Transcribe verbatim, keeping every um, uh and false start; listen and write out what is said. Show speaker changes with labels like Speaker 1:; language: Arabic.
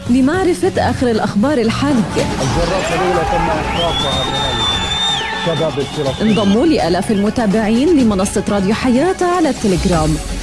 Speaker 1: لمعرفة آخر الأخبار الحالية.
Speaker 2: الجرافة الأولى تم إحراقها بشباب الفلسطيني.
Speaker 1: انضموا لآلاف المتابعين لمنصة راديو حياة على التليجرام.